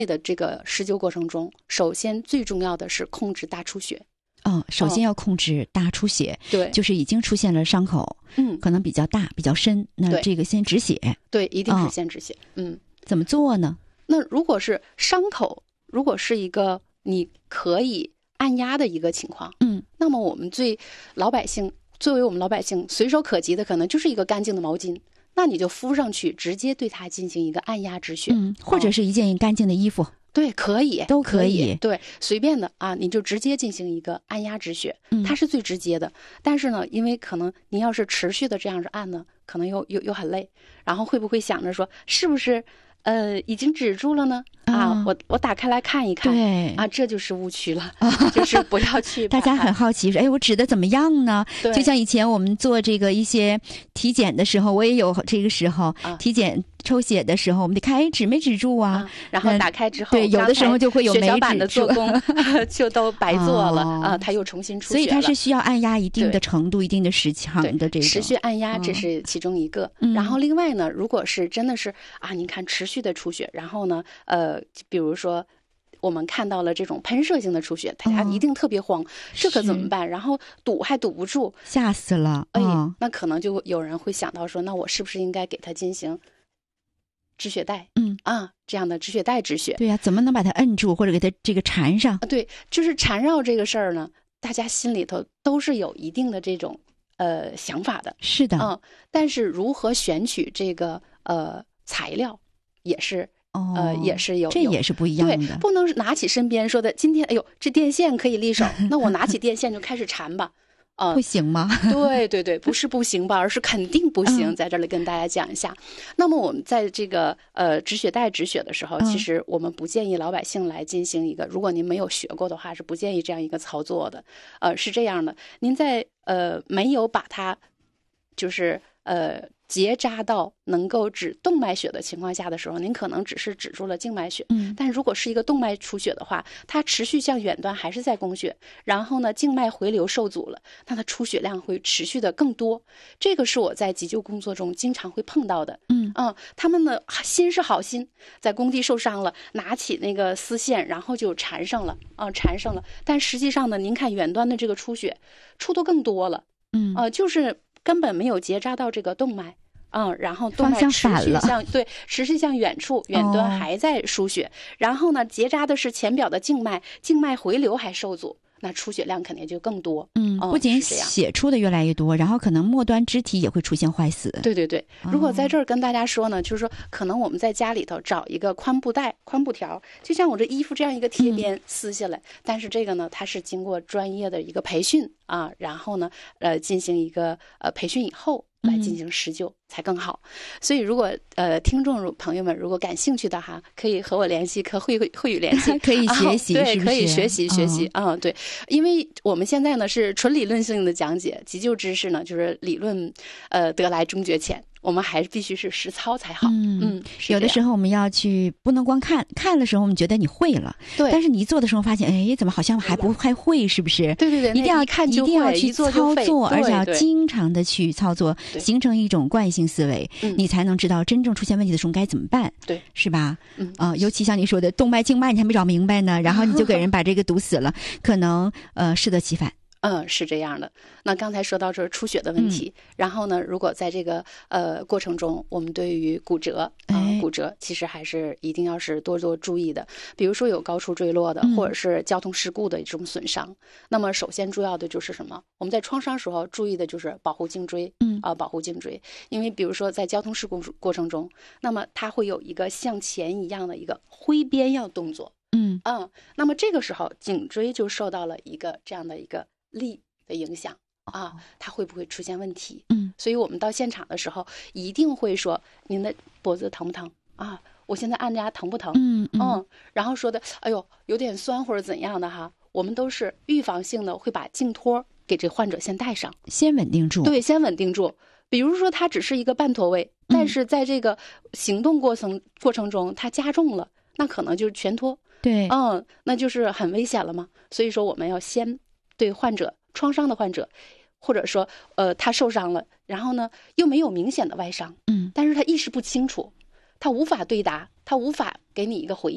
的这个施救过程中，首先最重要的是控制大出血。 首先要控制大出血， 对， 就是已经出现了伤口，可能比较大、比较深，那这个先止血。 对，一定是先止血。 怎么做呢？ 那如果是伤口，如果是一个你可以按压的一个情况，那么我们作为我们老百姓随手可及的，可能就是一个干净的毛巾，那你就敷上去，直接对它进行一个按压止血， 或者是一件干净的衣服。 对，可以， 都可以。 对，随便的啊，你就直接进行一个按压止血，它是最直接的。但是呢，因为可能您要是持续的这样子按呢，可能又很累，然后会不会想着说，是不是已经止住了呢？我打开来看一看， 对啊，这就是误区了，就是不要去。 大家很好奇说，我止的怎么样呢？就像以前我们做这个一些体检的时候，我也有这个时候，体检抽血的时候，我们得看止没止住啊。 然后打开之后， 对，有的时候就会有没止住， 血小板的做工就都白做了啊，它又重新出血了。 所以它是需要按压一定的程度、一定的时长的这种持续按压，这是其中一个。然后另外呢，如果是真的是您看持续的出血，然后呢，比如说我们看到了这种喷射性的出血，大家一定特别慌，这可怎么办？然后堵还堵不住， 吓死了。 那可能就有人会想到说，那我是不是应该给他进行止血带？这样的止血带止血。 对呀，怎么能把它摁住或者给它这个缠上？ 对，就是缠绕这个事儿呢，大家心里头都是有一定的这种想法的。 是的， 但是如何选取这个材料也是。也是这也是不一样的。 对，不能拿起身边说的今天，哎呦，这电线可以离手，那我拿起电线就开始缠吧， 不行吗？ 对，不是不行吧，而是肯定不行。在这里跟大家讲一下。那么我们在这个止血带止血的时候，其实我们不建议老百姓来进行一个，如果您没有学过的话，是不建议这样一个操作的。是这样的，您在没有把它就是结扎到能够止动脉血的情况下的时候，您可能只是止住了静脉血。但如果是一个动脉出血的话，它持续向远端还是在供血，然后呢静脉回流受阻了，那它出血量会持续的更多。这个是我在急救工作中经常会碰到的。他们的心是好心，在工地受伤了，拿起那个丝线，然后就缠上了，但实际上呢，您看远端的这个出血出的更多了。就是根本没有结扎到这个动脉。然后动脉持续向远处，远端还在输血，然后呢结扎的是前表的静脉，静脉回流还受阻，那出血量肯定就更多。 不仅血出的越来越多，然后可能末端肢体也会出现坏死。 对，如果在这儿跟大家说呢，就是说可能我们在家里头找一个宽布带、宽布条，就像我这衣服这样一个贴边撕下来，但是这个呢，它是经过专业的一个培训然后呢进行一个培训以后来进行施救才更好。所以如果听众朋友们如果感兴趣的哈，可以和我联系，和慧宇联系可以学习， 对， 是不是可以学习对，因为我们现在呢是纯理论性的讲解，急救知识呢就是理论得来终觉浅，我们还必须是实操才好。 有的时候我们要去，不能光看的时候我们觉得你会了， 对， 但是你一做的时候发现，怎么好像还不太会，是不是？ 对， 一定要去操作，而且要经常的去操作，形成一种惯性思维，你才能知道真正出现问题的时候该怎么办， 对， 是吧？尤其像你说的动脉静脉你还没找明白呢，然后你就给人把这个堵死了，可能适得其反。 是这样的。那刚才说到这出血的问题，然后呢，如果在这个过程中，我们对于骨折骨折其实还是一定要是多注意的。比如说有高处坠落的，或者是交通事故的这种损伤，那么首先重要的就是什么？我们在创伤时候注意的就是保护颈椎，保护颈椎。因为比如说在交通事故过程中，那么它会有一个向前一样的一个挥鞭要动作，那么这个时候颈椎就受到了一个这样的一个力的影响它会不会出现问题？所以我们到现场的时候一定会说您的脖子疼不疼我现在按压疼不疼？然后说的哎呦有点酸或者怎样的哈，我们都是预防性的会把颈托给这患者先戴上， 先稳定住。 对，先稳定住。比如说它只是一个半脱位，但是在这个行动过程中它加重了，那可能就是全脱。 对， 那就是很危险了嘛。所以说我们要先对患者创伤的患者，或者说他受伤了，然后呢又没有明显的外伤，但是他意识不清楚，他无法对答，他无法给你一个回应，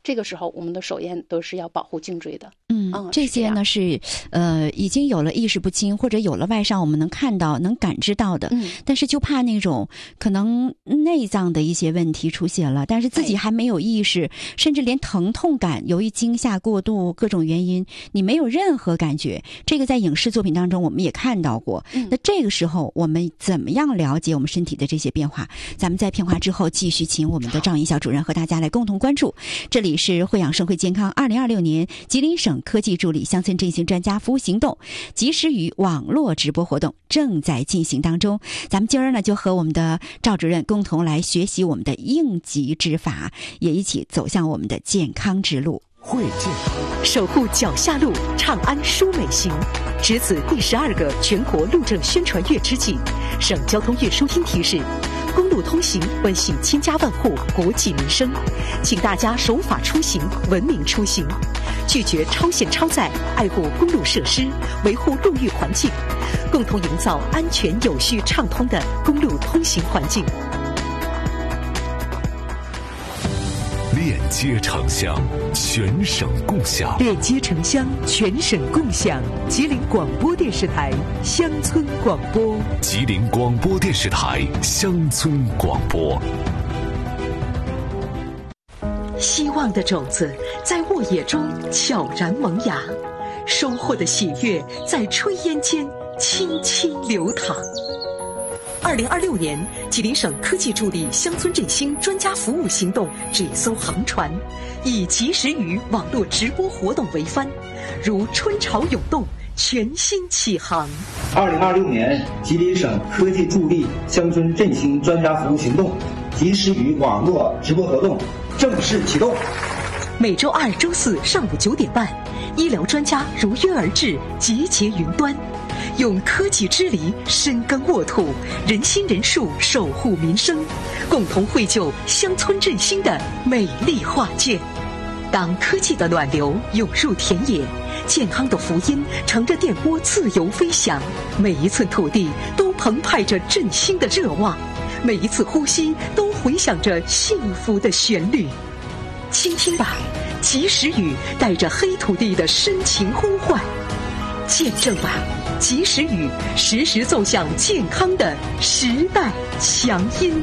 这个时候我们的手验都是要保护颈椎的。 这些呢是已经有了意识不清或者有了外伤我们能看到能感知到的，但是就怕那种可能内脏的一些问题出现了，但是自己还没有意识，甚至连疼痛感由于惊吓过度各种原因你没有任何感觉，这个在影视作品当中我们也看到过。那这个时候我们怎么样了解我们身体的这些变化？咱们在片花之后继续请我们的赵颖小主任和大家来共同关注。这里是惠养社会健康2026年吉林省科技助理乡村振兴专家服务行动及时雨网络直播活动正在进行当中。咱们今儿呢就和我们的赵主任共同来学习我们的应急之法，也一起走向我们的健康之路。 会健守护脚下路，畅安舒美行。值此第12个全国路政宣传月之际，省交通运输厅提示，公路通行关系千家万户国计民生，请大家守法出行，文明出行，拒绝超限超载，爱护公路设施，维护路域环境，共同营造安全有序畅通的公路通行环境。 链接城乡，全省共享。 链接城乡，全省共享。吉林广播电视台乡村广播。 吉林广播电视台乡村广播。 希望的种子在沃野中悄然萌芽，收获的喜悦在炊烟间轻轻流淌。2026年，吉林省科技助力乡村振兴专家服务行动这艘航船，以及时雨网络直播活动为帆，如春潮涌动，全新起航。 2026年，吉林省科技助力乡村振兴专家服务行动及时雨网络直播活动正式启动。 每周2、周4上午9点半，医疗专家如约而至，集结云端。用科技之力深耕沃土，人心人术守护民生，共同绘就乡村振兴的美丽画卷。当科技的暖流涌入田野，健康的福音乘着电波自由飞翔，每一寸土地都澎湃着振兴的热望，每一次呼吸都回响着幸福的旋律。倾听吧，及时雨带着黑土地的深情呼唤；见证吧，及时雨时时奏响健康的时代强音。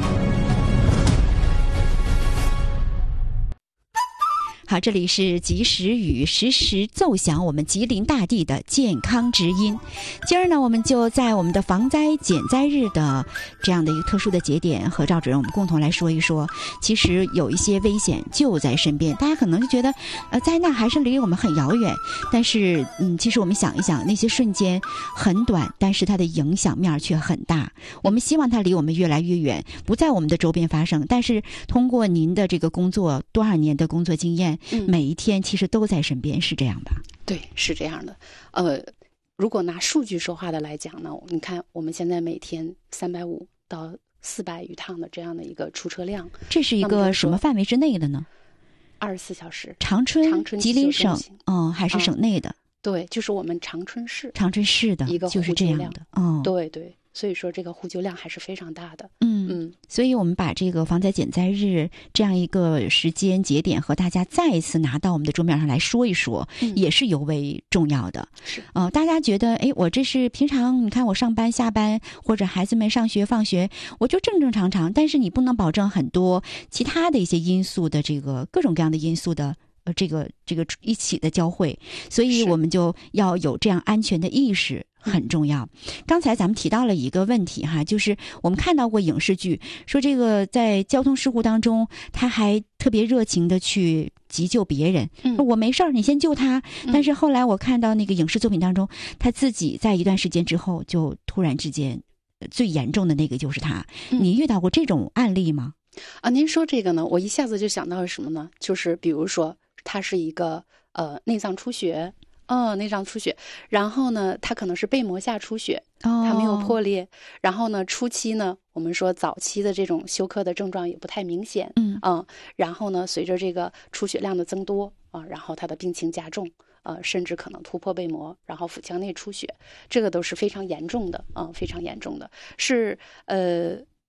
好，这里是及时雨，时时奏响我们吉林大地的健康之音。今儿呢，我们就在我们的防灾减灾日的这样的一个特殊的节点，和赵主任我们共同来说一说，其实有一些危险就在身边。大家可能就觉得，灾难还是离我们很遥远，但是，其实我们想一想，那些瞬间很短，但是它的影响面却很大。我们希望它离我们越来越远，不在我们的周边发生。但是，通过您的这个工作多少年的工作经验，每一天其实都在身边，是这样吧？ 对，是这样的。如果拿数据说话的来讲呢，你看我们现在每天350到400余趟的这样的一个出车量， 这是一个什么范围之内的呢 ？24小时。 长春吉林省，还是省内的？ 对，就是我们长春市的一个就是这样的。 对对。所以说这个呼救量还是非常大的。 所以我们把这个防灾减灾日这样一个时间节点和大家再一次拿到我们的桌面上来说一说，也是尤为重要的。 是大家觉得我这是平常你看我上班下班或者孩子们上学放学我就正正常常，但是你不能保证很多其他的一些因素的这个各种各样的因素的这个一起的交汇，所以我们就要有这样安全的意识，很重要。刚才咱们提到了一个问题哈，就是我们看到过影视剧说这个在交通事故当中他还特别热情的去急救别人，我没事儿你先救他，但是后来我看到那个影视作品当中他自己在一段时间之后就突然之间最严重的那个就是他。你遇到过这种案例吗？ 您说这个呢，我一下子就想到了什么呢？就是比如说他是一个内脏出血，然后呢他可能是背膜下出血，它没有破裂，然后呢初期呢我们说早期的这种休克的症状也不太明显，然后呢随着这个出血量的增多然后他的病情加重，甚至可能突破背膜，然后腹腔内出血，这个都是非常严重的，非常严重的，是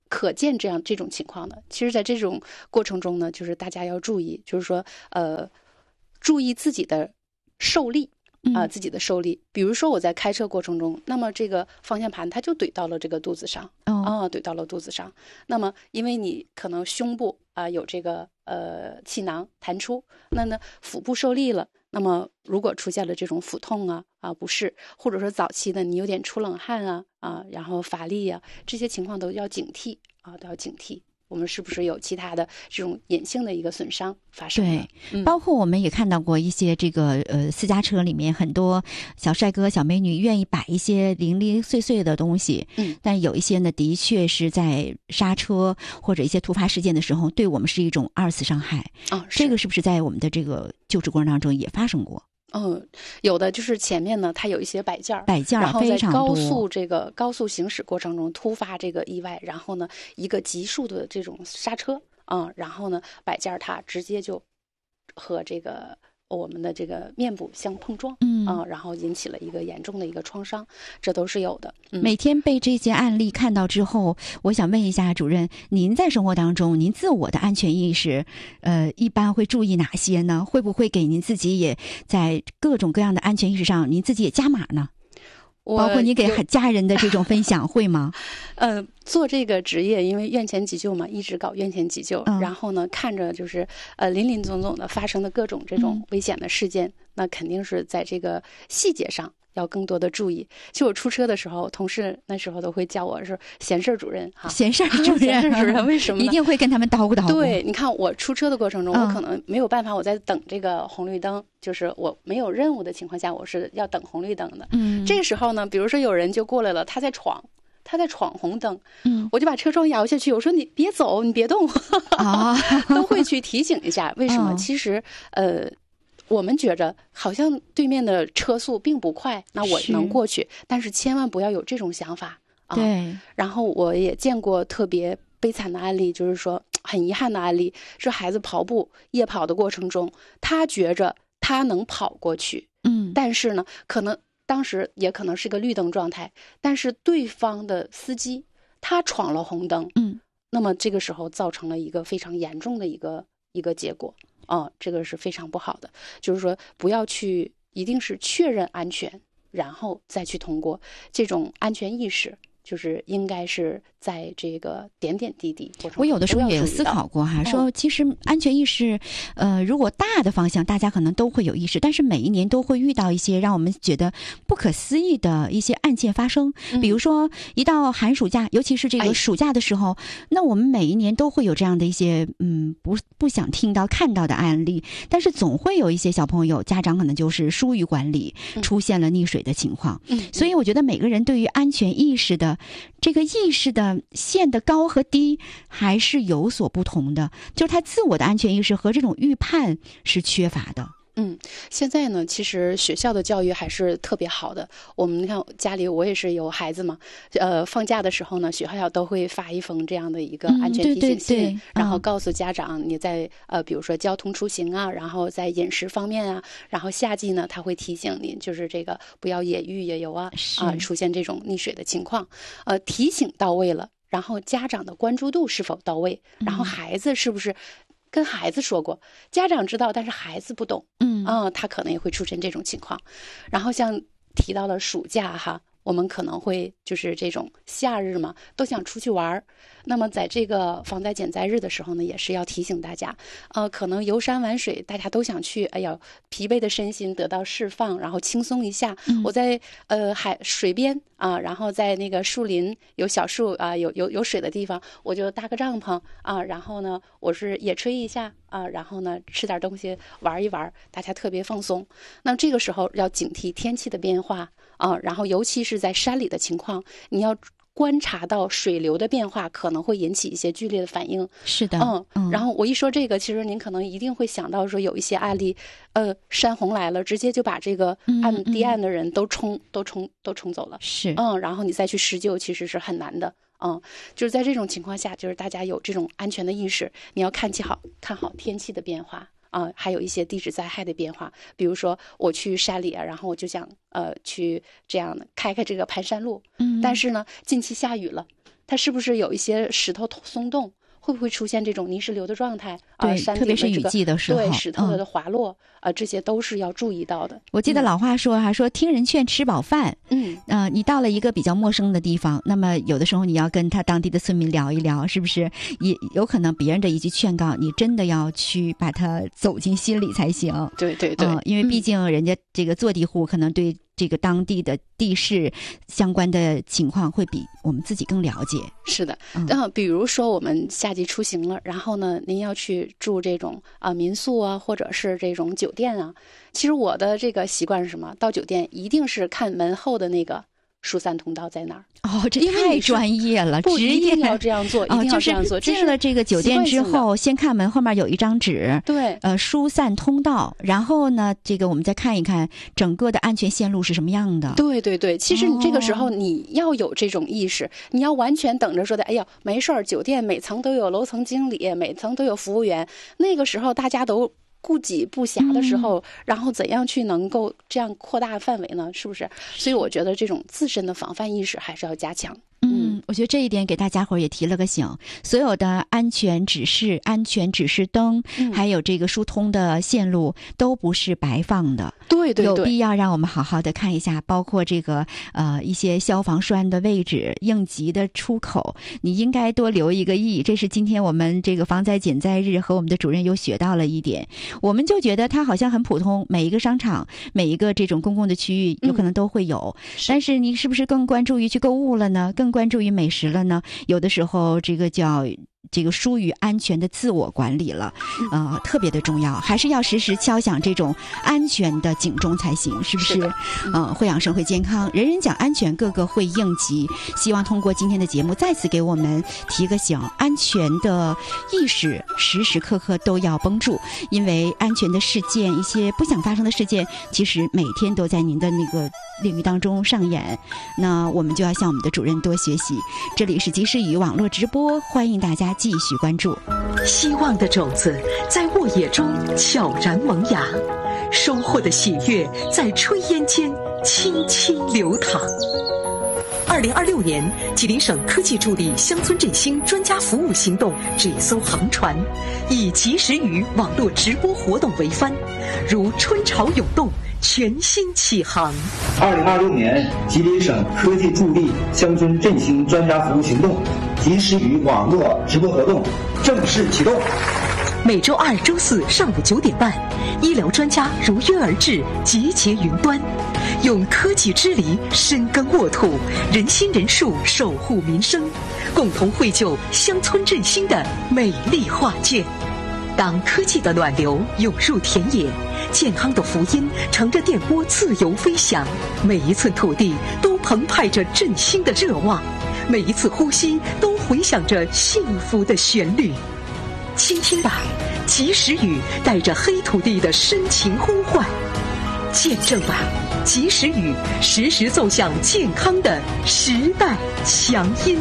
可见这种情况的。其实在这种过程中呢，就是大家要注意，就是说注意自己的受力自己的受力。比如说我在开车过程中，那么这个方向盘它就怼到了这个肚子上，怼到了肚子上。那么因为你可能胸部有这个气囊弹出，那呢腹部受力了。那么如果出现了这种腹痛不适，或者说早期的你有点出冷汗然后乏力这些情况都要警惕都要警惕。我们是不是有其他的这种隐性的一个损伤发生？ 对，包括我们也看到过一些这个私家车里面很多小帅哥小美女愿意摆一些零零碎碎的东西，但有一些呢的确是在刹车或者一些突发事件的时候对我们是一种二次伤害。这个是不是在我们的这个救治过程当中也发生过？ 有的就是前面呢，它有一些摆件然后在高速行驶过程中突发这个意外，然后呢一个急速的这种刹车然后呢摆件它直接就和这个我们的这个面部相碰撞，然后引起了一个严重的一个创伤，这都是有的。 每天被这些案例看到之后，我想问一下主任，您在生活当中，您自我的安全意识，一般会注意哪些呢？会不会给您自己也在各种各样的安全意识上，您自己也加码呢？包括你给家人的这种分享会吗？ 做这个职业，因为院前急救嘛，一直搞院前急救，然后呢，看着就是林林总总的发生的各种这种危险的事件，那肯定是在这个细节上要更多的注意。就我出车的时候，同事那时候都会叫我是闲事主任闲事主任为什么呢？ 一定会跟他们叨咕叨咕。 对，你看我出车的过程中，我可能没有办法，我在等这个红绿灯，就是我没有任务的情况下，我是要等红绿灯的。这个时候呢，比如说有人就过来了，他在闯红灯，我就把车窗摇下去，我说你别走，你别动，都会去提醒一下。为什么？其实我们觉着好像对面的车速并不快，那我能过去，但是千万不要有这种想法对。 然后我也见过特别悲惨的案例，就是说很遗憾的案例，是孩子跑步夜跑的过程中，他觉着他能跑过去，但是呢，可能当时也可能是个绿灯状态，但是对方的司机他闯了红灯，那么这个时候造成了一个非常严重的一个结果这个是非常不好的。就是说不要去，一定是确认安全，然后再去通过。这种安全意识就是应该是在这个点点滴滴。 我有的时候也思考过说其实安全意识，如果大的方向大家可能都会有意识，但是每一年都会遇到一些让我们觉得不可思议的一些案件发生。比如说一到寒暑假，尤其是这个暑假的时候，那我们每一年都会有这样的一些不想听到看到的案例，但是总会有一些小朋友家长可能就是疏于管理，出现了溺水的情况。所以我觉得每个人对于安全意识的这个意识的线的高和低还是有所不同的，就是他自我的安全意识和这种预判是缺乏的。 现在呢，其实学校的教育还是特别好的。我们看家里，我也是有孩子嘛，放假的时候呢，学校都会发一封这样的一个安全提醒信，然后告诉家长你在比如说交通出行然后在饮食方面然后夏季呢，他会提醒你，就是这个不要野浴野游出现这种溺水的情况，提醒到位了，然后家长的关注度是否到位，然后孩子是不是跟孩子说过，家长知道，但是孩子不懂，他可能也会出现这种情况。然后像提到了暑假我们可能会就是这种夏日嘛，都想出去玩。那么在这个防灾减灾日的时候呢，也是要提醒大家，可能游山玩水，大家都想去，疲惫的身心得到释放，然后轻松一下。我在水边然后在那个树林有小树有水的地方，我就搭个帐篷然后呢，我是野炊一下然后呢吃点东西玩一玩，大家特别放松。那这个时候要警惕天气的变化然后尤其是在山里的情况，你要观察到水流的变化，可能会引起一些剧烈的反应。 是的， 然后我一说这个，其实您可能一定会想到说有一些案例，山洪来了，直接就把这个堤岸的人都冲走了。 是， 然后你再去施救，其实是很难的。就是在这种情况下，就是大家有这种安全的意识，你要看好天气的变化。还有一些地质灾害的变化，比如说我去山里然后我就想去这样的开这个盘山路，但是呢近期下雨了， 它是不是有一些石头松动？会不会出现这种泥石流的状态？ 对， 山特别是雨季的时候， 对石头的滑落这些都是要注意到的。 我记得老话说说听人劝吃饱饭。你到了一个比较陌生的地方，那么有的时候你要跟他当地的村民聊一聊，是不是？也有可能别人的一句劝告，你真的要去把它走进心里才行。 对对对， 因为毕竟人家这个坐地户可能对这个当地的地势相关的情况会比我们自己更了解。 是的，比如说我们夏季出行了，然后呢，您要去住这种民宿啊，或者是这种酒店啊。其实我的这个习惯是什么？到酒店一定是看门后的那个疏散通道在哪儿。 这太专业了，职业一定要这样做，一定要这样做。 进了这个酒店之后，先看门后面有一张纸， 对， 疏散通道，然后呢，这个我们再看一看整个的安全线路是什么样的。 对对对，其实你这个时候你要有这种意识，你要完全等着说的，哎呀，没事儿，酒店每层都有楼层经理，每层都有服务员，那个时候大家都顾己不暇的时候，然后怎样去能够这样扩大范围呢？是不是？所以我觉得这种自身的防范意识还是要加强。 我觉得这一点给大家伙也提了个醒，所有的安全指示灯，还有这个疏通的线路都不是白放的。 对对对， 有必要让我们好好的看一下，包括这个一些消防栓的位置、应急的出口，你应该多留一个意。这是今天我们这个防灾减灾日和我们的主任又学到了一点。我们就觉得它好像很普通，每一个商场、每一个这种公共的区域有可能都会有，但是你是不是更关注于去购物了呢？更关注于美食了呢？有的时候这个叫这个疏于安全的自我管理了，特别的重要，还是要时时敲响这种安全的警钟才行，是不是？会养生会健康，人人讲安全，个个会应急。希望通过今天的节目，再次给我们提个醒，安全的意识时时刻刻都要绷住，因为安全的事件，一些不想发生的事件，其实每天都在您的那个领域当中上演。那我们就要向我们的主任多学习。这里是及时雨网络直播，欢迎大家继续关注。 希望的种子在沃野中悄然萌芽，收获的喜悦在炊烟间轻轻流淌。2026年，吉林省科技助力乡村振兴专家服务行动这一艘航船，以及时雨网络直播活动为帆，如春潮涌动，全新起航。 2026年，吉林省科技助力乡村振兴专家服务行动及时雨网络直播活动正式启动。 每周二、周四上午9点半，医疗专家如约而至，集结云端，用科技之力深耕沃土，人心人术守护民生，共同绘就乡村振兴的美丽画卷。当科技的暖流涌入田野，健康的福音乘着电波自由飞翔，每一寸土地都澎湃着振兴的热望，每一次呼吸都回响着幸福的旋律。倾听吧，及时雨带着黑土地的深情呼唤；见证吧，及时雨时时奏响健康的时代强音。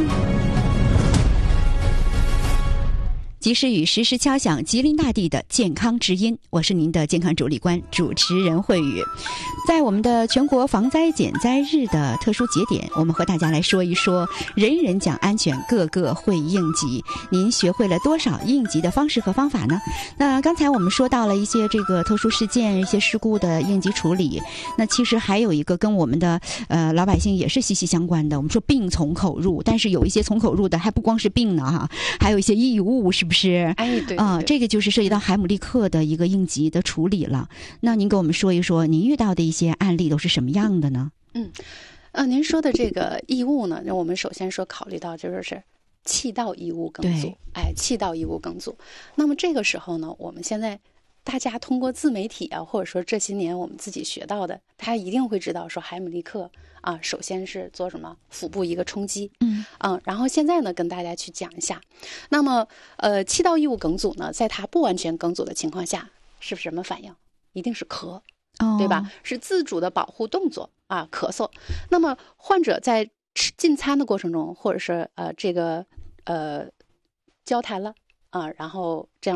及时雨时时敲响吉林大地的健康之音，我是您的健康主理官主持人慧宇。在我们的全国防灾减灾日的特殊节点，我们和大家来说一说人人讲安全，个个会应急。您学会了多少应急的方式和方法呢？那刚才我们说到了一些这个特殊事件、一些事故的应急处理，那其实还有一个跟我们的老百姓也是息息相关的。我们说病从口入，但是有一些从口入的还不光是病呢哈，还有一些异物，是不是？ 哎，对， 这个就是涉及到海姆立克的一个应急的处理了。那您给我们说一说，您遇到的一些案例都是什么样的呢？ 您说的这个异物呢，那我们首先说考虑到就是气道异物梗阻，气道异物梗阻。那么这个时候呢，我们现在大家通过自媒体啊，或者说这些年我们自己学到的，他一定会知道说海姆立克啊，首先是做什么腹部一个冲击，然后现在呢跟大家去讲一下。那么气道异物梗阻呢，在它不完全梗阻的情况下，是什么反应？一定是咳，对吧？是自主的保护动作啊，咳嗽。那么患者在进餐的过程中，或者是交谈了啊，然后这样